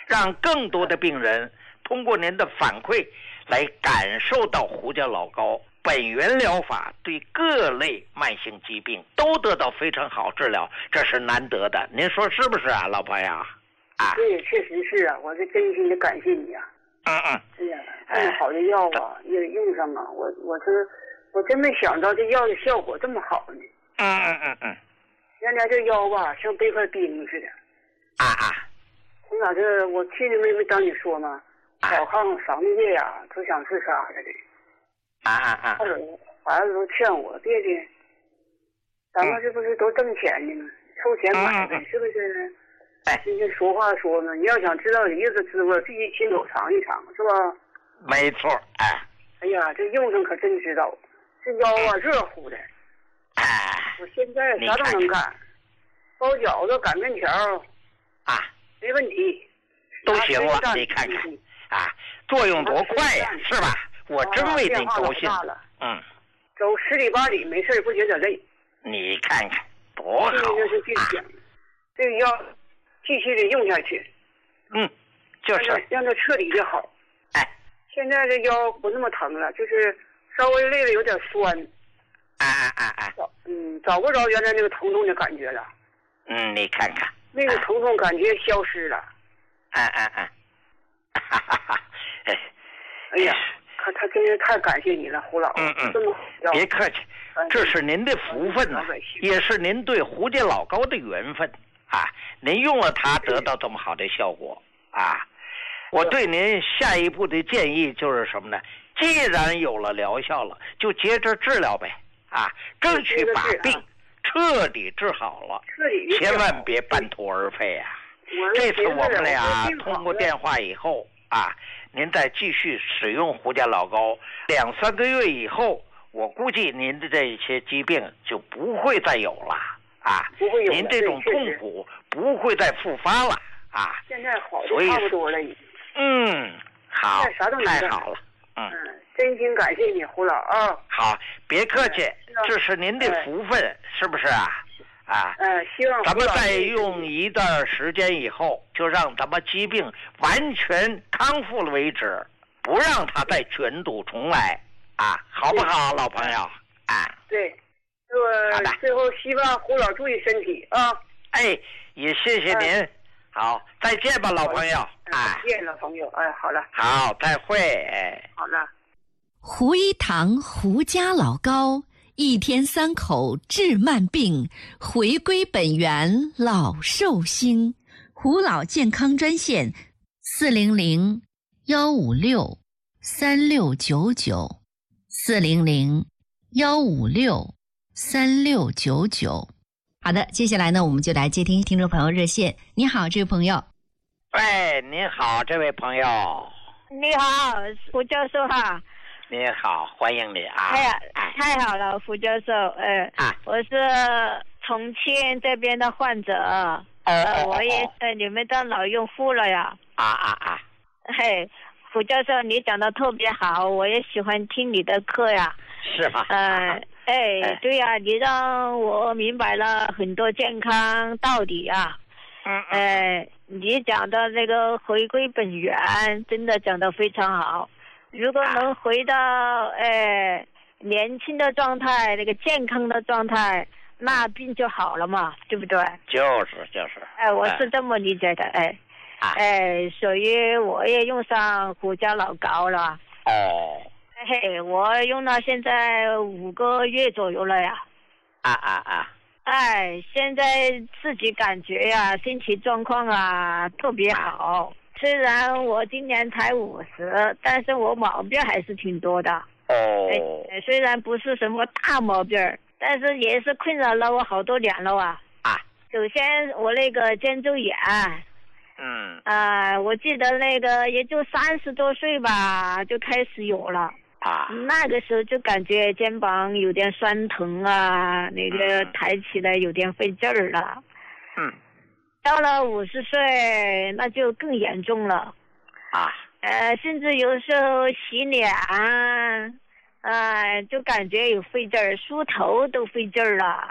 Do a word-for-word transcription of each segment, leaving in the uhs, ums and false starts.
让更多的病人通过您的反馈来感受到胡椒老膏本源疗法对各类慢性疾病都得到非常好治疗，这是难得的。您说是不是啊，老朋友？啊， 对，确实是啊，我是真心的感谢你啊。 嗯嗯。 哎呀，这么好的药啊，也得用上啊。我我是我真没想到这药的效果这么好呢。 嗯嗯嗯嗯。 原来这腰吧像背块冰似的。 啊啊。 从哪这我去年没没当你说吗？小康三个月呀、啊，都想自杀了的。 啊啊啊！ 后来孩子都劝我别的，咱们这不是都挣钱的吗？凑钱买呗，是不是？ 哎， 今天俗话说呢，你要想知道梨子滋味，必须亲手尝一尝，是吧？ 没错，哎。 哎呀，这用上可真知道，这腰啊热乎的。 哎， 我现在啥都能干，包饺子、擀面条啊， 没问题， 都行了。你看看啊，作用多快呀，是吧？我真为您高兴。嗯， 走十里八里没事不觉得累。 你看看多好！ 这就是这讲，这个药继续的用下去。 嗯，就是让它彻底的好。 哎， 现在这腰不那么疼了，就是稍微累了有点酸。 哎哎哎哎， 嗯，找不着原来那个疼痛的感觉了。 嗯，你看看， 那个疼痛感觉消失了。 哎哎哎，哈哈哈！哎， 哎呀，他他真是太感谢你了，胡老。 嗯嗯， 这么别客气，这是您的福分呐，也是您对胡椒老膏的缘分啊！您用了它得到这么好的效果啊！我对您下一步的建议就是什么呢？既然有了疗效了，就接着治疗呗啊！争取把病彻底治好了，千万别半途而废啊！这次我们俩通过电话以后啊，您再继续使用胡椒老膏，两三个月以后，我估计您的这些疾病就不会再有了啊！ 不会有， 您这种痛苦不会再复发了啊！ 现在好的差不多了。 嗯，好，太好了。嗯， 真心感谢你，胡老啊！ 好，别客气，这是您的福分，哎、是不是啊？啊， 嗯，希望咱们再用一段时间以后，就让咱们疾病完全康复了为止，不让它再卷土重来啊，好不好，老朋友？啊， 对，我最后希望胡老注意身体啊！ 哎，也谢谢您。嗯，好，再见吧，老朋友。 哎，再见，老朋友。哎，好了。 好，再会。哎， 好了。 胡一堂胡家老膏，一天三口治慢病，回归本源老寿星。胡老健康专线：四零零幺五六三六九九，四零零幺五六三六九九。好的，接下来呢，我们就来接听听众朋友热线。你好，这位朋友。 喂，您好，这位朋友。 你好，胡教授哈。 你好，欢迎你啊！ 哎呀，太好了，胡教授，呃，啊、我是重庆这边的患者， 哦、 呃，我也是你们的老用户了呀。 啊啊啊！ 嘿，胡教授，你讲的特别好，我也喜欢听你的课呀。 是吗？ 呃，哎，哎对呀，你让我明白了很多健康道理呀。 嗯嗯。哎，你讲的那个回归本源，真的讲得非常好。如果能回到呃年轻的状态，那个健康的状态，那病就好了嘛，对不对？ 就是就是。 哎，我是这么理解的，哎，哎，所以我也用上胡椒老膏了。 哦。 嘿，我用了现在五个月左右了呀。 啊啊啊！ 哎，现在自己感觉呀，身体状况啊特别好。虽然我今年才五十，但是我毛病还是挺多的。 哦。 哎，虽然不是什么大毛病，但是也是困扰了我好多年了啊。 啊。 首先，我那个肩周炎。 嗯。 啊、呃，我记得那个也就三十多岁吧，就开始有了。 啊。 那个时候就感觉肩膀有点酸疼啊，那个抬起来有点费劲儿了。 嗯。 到了五十岁，那就更严重了， 啊， 呃，甚至有时候洗脸，啊、呃，就感觉有费劲儿，梳头都费劲儿了，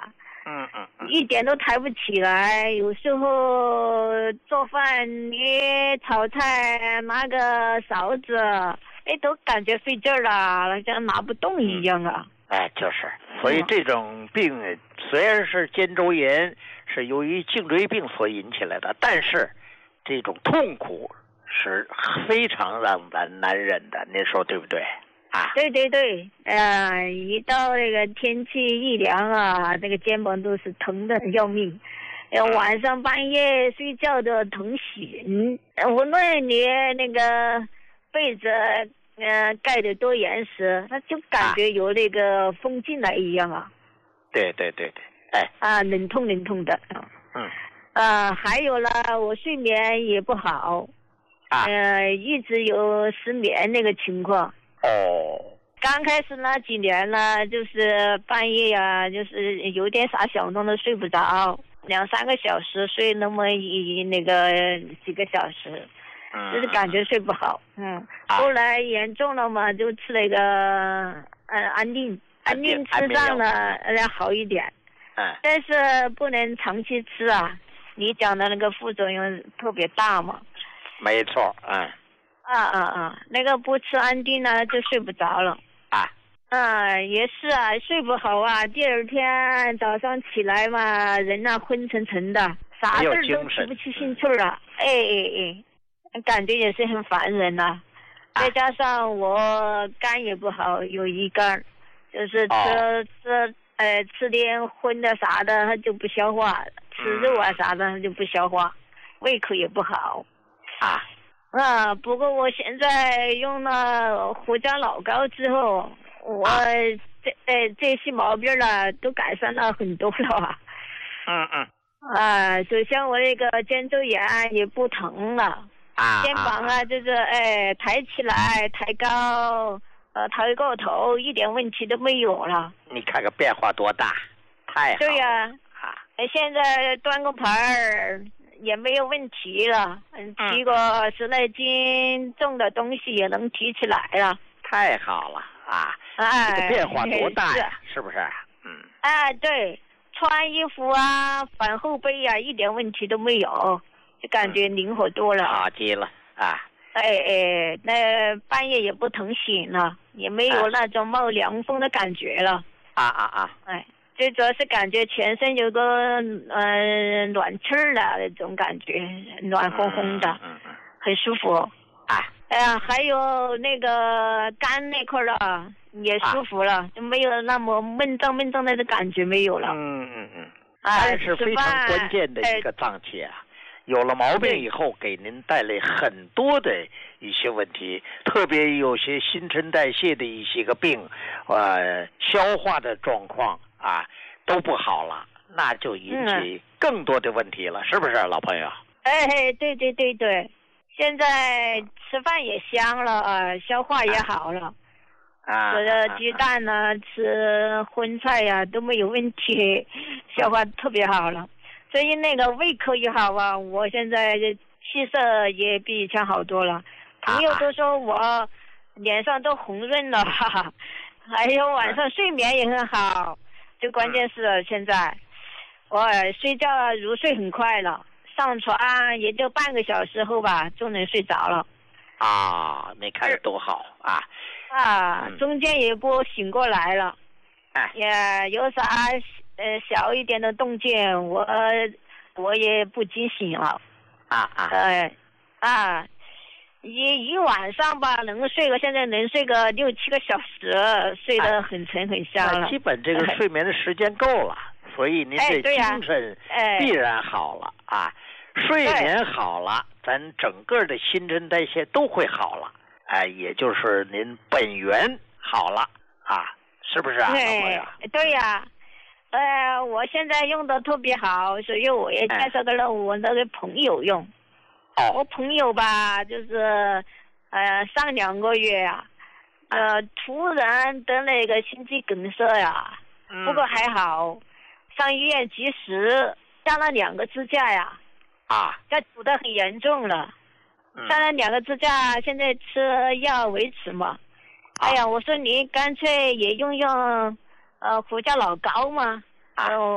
嗯嗯嗯， 一点都抬不起来。有时候做饭你炒菜拿个勺子，哎，都感觉费劲儿了，像拿不动一样啊。 哎，就是，所以这种病虽然是肩周炎，是由于颈椎病所引起来的，但是这种痛苦是非常让咱难忍的，您说对不对？啊， 对对对，呃，一到那个天气一凉啊，那个肩膀都是疼的要命，呃，晚上半夜睡觉都疼醒，无论你那个被子呃盖得多严实，他就感觉有那个风进来一样啊。 对对对对，哎。 啊，冷痛冷痛的。 嗯。 呃，还有了，我睡眠也不好， 啊， 呃，一直有失眠那个情况。 哦， 刚开始那几年呢，就是半夜呀、啊，就是有点啥响动都睡不着，两三个小时睡那么一那个几个小时， 嗯， 就是感觉睡不好。嗯，啊、后来严重了嘛，就吃了一个呃安定，安定吃上了呃好一点。 嗯， 但是不能长期吃啊，你讲的那个副作用特别大嘛。 没错，嗯。 啊啊啊！那个不吃安定呢，就睡不着了。 啊。 啊，也是啊，睡不好啊。第二天早上起来嘛，人呐、啊、昏沉沉的，啥事儿都提不起兴趣啊。哎哎哎，感觉也是很烦人呐、啊。再加上我肝也不好，有乙肝，就是吃、哦、吃呃吃点荤的啥的，它就不消化；吃肉啊啥的，它就不消化，胃口也不好。 啊。 啊，不过我现在用了胡椒老膏之后，我这呃这些毛病了都改善了很多了啊。 嗯嗯。 啊，首先我那个肩周炎也不疼了， 啊， 肩膀啊就是哎抬起来抬高，呃抬过头，一点问题都没有了。 你看看变化多大，太好了。 对呀、 啊，啊， 现在端个盘儿。也没有问题了，嗯，提个十来斤重的东西也能提起来了， 太好了啊！ 哎， 这个变化多大呀？是, 是不是？嗯。 哎，对，穿衣服啊，反后背啊，一点问题都没有，就感觉灵活多了。 好极了啊！ 哎哎，那半夜也不疼醒了，也没有那种冒凉风的感觉了。 啊啊啊！ 哎。最主要是感觉全身有个呃暖气儿的那种感觉，暖烘烘的， 嗯嗯嗯、 很舒服。 啊， 哎呀，还有那个肝那块儿的也舒服了，啊、就没有那么闷胀闷胀的感觉没有了。 嗯嗯嗯。肝是非常关键的一个脏器啊，有了毛病以后，给您带来很多的一些问题，特别有些新陈代谢的一些个病，呃，消化的状况。啊，都不好了，那就引起更多的问题了，嗯、是不是，老朋友？ 哎，对对对对，现在吃饭也香了啊，消化也好了， 啊， 吃的鸡蛋呢、啊，吃荤菜呀、啊、都没有问题，消化特别好了，所以那个胃口也好啊，我现在气色也比以前好多了，朋友都说我脸上都红润了，哈哈，还有晚上睡眠也很好。最关键是现在我睡觉入睡很快了，上床也就半个小时后吧就能睡着了。 啊，你看多好啊！ 啊，嗯、中间也不醒过来了。 哎， 也有啥呃小一点的动静，我我也不惊醒了。 啊啊。 呃啊。一一晚上吧，能睡个现在能睡个六七个小时，睡得很沉很香了。 基本这个睡眠的时间够了，哎、所以您这精神必然好了、哎、啊。睡眠好了，咱整个的新陈代谢都会好了，哎，也就是您本源好了啊，是不是啊？ 对，对呀、啊，呃，我现在用的特别好，所以我也介绍给了我那个朋友用。哎哦， 我朋友吧，就是呃上两个月呀、啊，呃突然得那个心肌梗塞呀， 嗯、 不过还好，上医院及时加了两个支架呀， 啊， 这堵得很严重了， 嗯、 加了两个支架，现在吃药维持嘛。啊、哎呀，我说你干脆也用用呃胡椒老膏嘛， 啊、 嗯，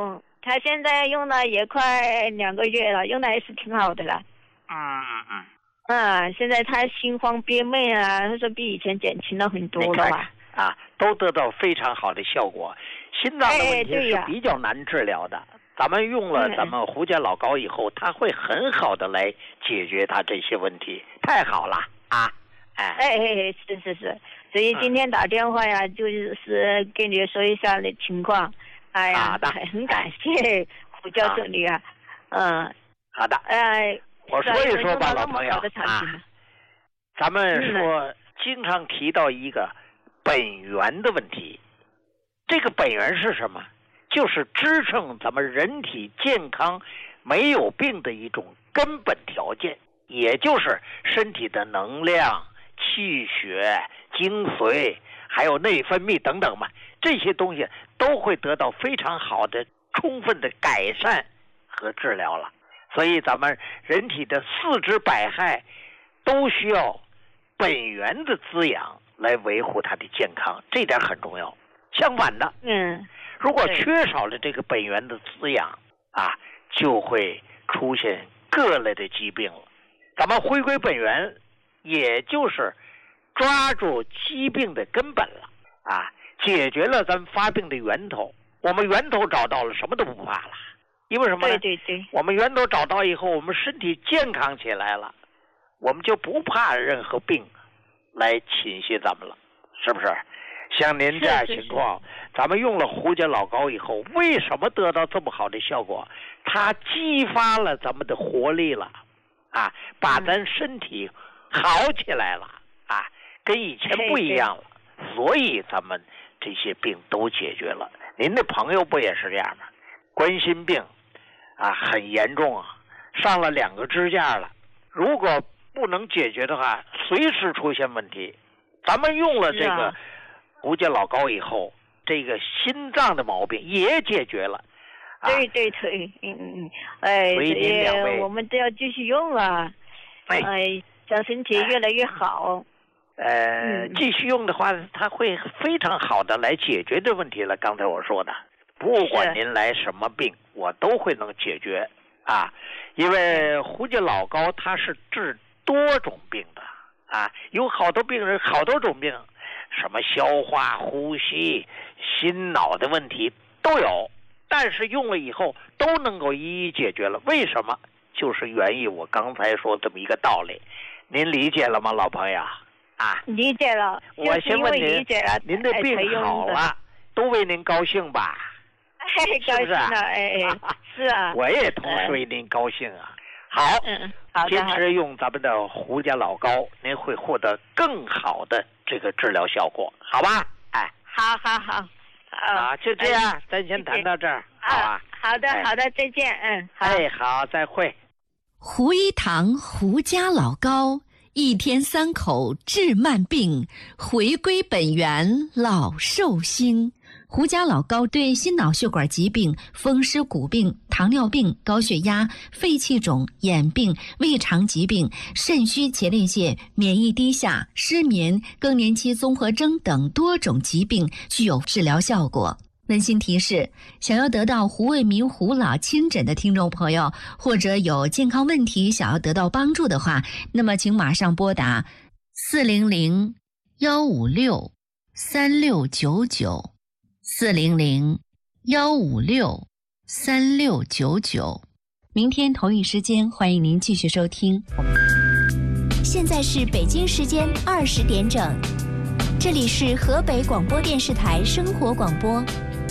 他现在用了也快两个月了，用的还是挺好的了。 嗯嗯嗯。 啊，现在他心慌憋闷啊，他说比以前减轻了很多了吧？ 啊，都得到非常好的效果。心脏的问题是比较难治疗的，哎、咱们用了咱们胡家老膏以后，它会很好的来解决它这些问题，太好了啊！哎哎哎，是是是，所以今天打电话呀，嗯、就是跟你说一下的情况。哎呀，很感谢胡教授你啊，嗯、呃， 好的， 哎。 我说一说吧，老朋友啊，咱们说经常提到一个本源的问题，这个本源是什么？就是支撑咱们人体健康没有病的一种根本条件，也就是身体的能量、气血、精髓还有内分泌等等嘛，这些东西都会得到非常好的充分的改善和治疗了。所以咱们人体的四肢百骸都需要本源的滋养来维护它的健康，这点很重要。相反的， 嗯， 如果缺少了这个本源的滋养啊，就会出现各类的疾病了。咱们回归本源，也就是抓住疾病的根本了啊，解决了咱们发病的源头。我们源头找到了，什么都不怕了。因为什么呢？ 对对对， 我们源头找到以后，我们身体健康起来了，我们就不怕任何病来侵袭咱们了，是不是？像您这样情况，是是是咱们用了胡家老膏以后，为什么得到这么好的效果？它激发了咱们的活力了，啊，把咱身体好起来了，啊，跟以前不一样了，对对，所以咱们这些病都解决了。您的朋友不也是这样吗？冠心病啊，很严重啊，上了两个支架了。如果不能解决的话，随时出现问题。咱们用了这个胡家老膏以后，这个心脏的毛病也解决了。 啊、对对对，嗯嗯，哎， 所以您两位我们都要继续用啊，哎，哎让身体越来越好。 呃，嗯、继续用的话，它会非常好的来解决这问题了。刚才我说的。不管您来什么病，我都会能解决啊！因为胡家老膏它是治多种病的啊，有好多病人好多种病，什么消化、呼吸、心脑的问题都有，但是用了以后都能够一一解决了。为什么？就是源于我刚才说这么一个道理，您理解了吗，老朋友？啊， 理解了。 我先问您， 理解了您的病好了，都为您高兴吧？ 哎，高兴了，哎哎，是啊， 我也同时为您高兴啊。好， 嗯，好的， 坚持用咱们的胡家老膏，您会获得更好的这个治疗效果，好吧？哎， 好好好， 好，就这样，咱先谈到这儿，好吧？ 好的，好的，再见，嗯，好， 哎，好，再会。 胡一堂胡家老膏，一天三口治慢病，回归本源老寿星。胡家老膏对心脑血管疾病、风湿骨病、糖尿病、高血压、肺气肿、眼病、胃肠疾病、肾虚前列腺、免疫低下、失眠、更年期综合征等多种疾病具有治疗效果。温馨提示：想要得到胡卫民胡老亲诊的听众朋友，或者有健康问题想要得到帮助的话，那么请马上拨打四零零幺五六三六九九。四零零幺五六三六九九，明天同一时间，欢迎您继续收听。 现在是北京时间二十点整，这里是河北广播电视台生活广播。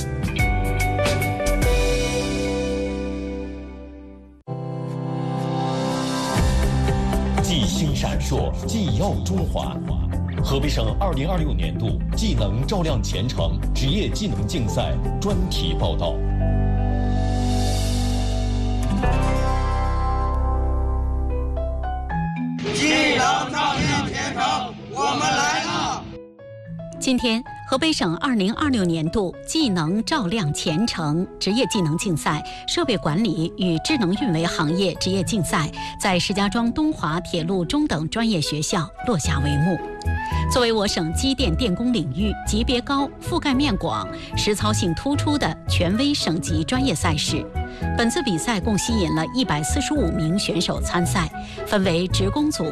技星闪烁，技耀中华。河北省二零二六年度技能照亮前程职业技能竞赛专题报道。 技能照亮前程，我们来了！ 今天，河北省二零二六年度技能照亮前程职业技能竞赛设备管理与智能运维行业职业竞赛在石家庄东华铁路中等专业学校落下帷幕。 作为我省机电电工领域级别高、覆盖面广、实操性突出的权威省级专业赛事，本次比赛共吸引了一百四十五名选手参赛，分为职工组、